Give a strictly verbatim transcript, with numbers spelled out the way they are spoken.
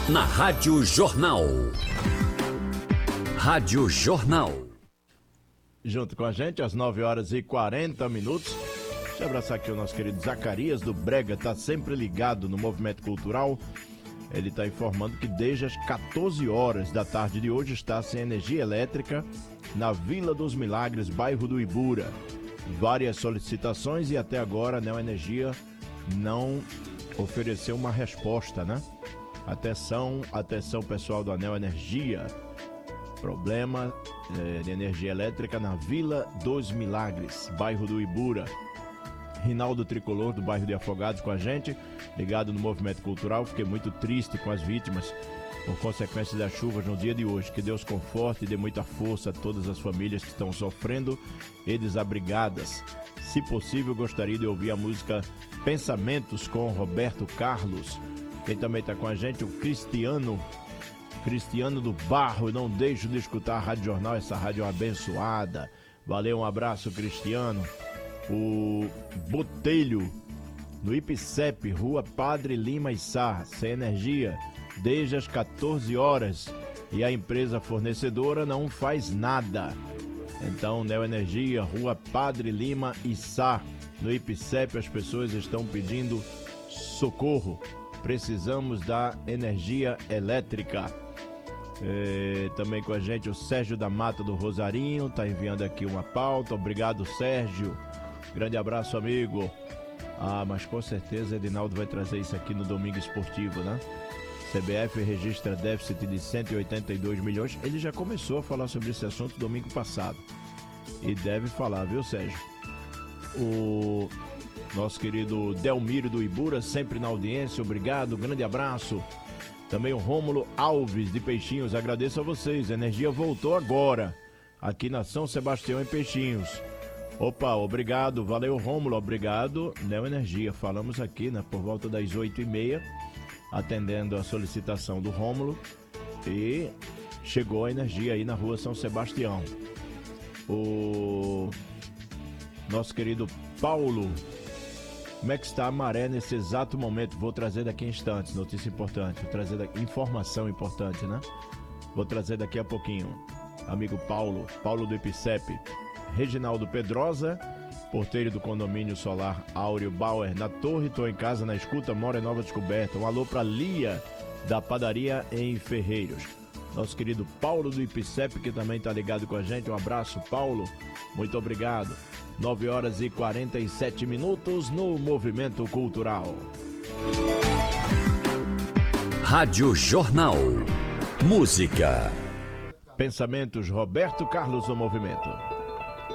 na Rádio Jornal. Rádio Jornal. Junto com a gente, às nove horas e quarenta minutos. Deixa eu abraçar aqui o nosso querido Zacarias do Brega, tá sempre ligado no movimento cultural. Ele está informando que desde as quatorze horas da tarde de hoje está sem energia elétrica na Vila dos Milagres, bairro do Ibura. Várias solicitações e até agora a Neoenergia não ofereceu uma resposta, né? Atenção, atenção pessoal da Neoenergia. Problema é, de energia elétrica na Vila dos Milagres, bairro do Ibura. Rinaldo Tricolor, do bairro de Afogados, com a gente, ligado no movimento cultural. Fiquei muito triste com as vítimas por consequência das chuvas no dia de hoje. Que Deus conforte e dê muita força a todas as famílias que estão sofrendo e desabrigadas. Se possível, gostaria de ouvir a música Pensamentos com Roberto Carlos. Quem também está com a gente, o Cristiano, Cristiano do Barro. Não deixo de escutar a Rádio Jornal, essa rádio abençoada. Valeu, um abraço, Cristiano. O Botelho, no I P C E P, Rua Padre Lima e Sá, sem energia, desde as quatorze horas, e a empresa fornecedora não faz nada. Então, Neoenergia, Rua Padre Lima e Sá, no I P C E P, as pessoas estão pedindo socorro. Precisamos da energia elétrica. É, também com a gente o Sérgio da Mata do Rosarinho, está enviando aqui uma pauta. Obrigado, Sérgio. Grande abraço, amigo. Ah, mas com certeza Edinaldo vai trazer isso aqui no Domingo Esportivo, né? C B F registra déficit de cento e oitenta e dois milhões. Ele já começou a falar sobre esse assunto domingo passado. E deve falar, viu, Sérgio? O nosso querido Delmiro do Ibura, sempre na audiência. Obrigado, grande abraço. Também o Rômulo Alves de Peixinhos. Agradeço a vocês. A energia voltou agora, aqui na São Sebastião, em Peixinhos. Opa, obrigado, valeu, Rômulo, obrigado, Neoenergia. Falamos aqui, né, por volta das oito e meia, atendendo a solicitação do Rômulo, e chegou a energia aí na rua São Sebastião. O nosso querido Paulo, como é que está a maré nesse exato momento? Vou trazer daqui a instantes, notícia importante, vou trazer daqui, informação importante, né? Vou trazer daqui a pouquinho. Amigo Paulo, Paulo do I P C E P. Reginaldo Pedrosa, porteiro do condomínio solar Áureo Bauer, na Torre, estou em casa, na escuta, moro em Nova Descoberta. Um alô para Lia, da padaria em Ferreiros. Nosso querido Paulo do I P C E P, que também está ligado com a gente. Um abraço, Paulo, muito obrigado. nove horas e quarenta e sete minutos no Movimento Cultural. Rádio Jornal. Música. Pensamentos, Roberto Carlos, no Movimento.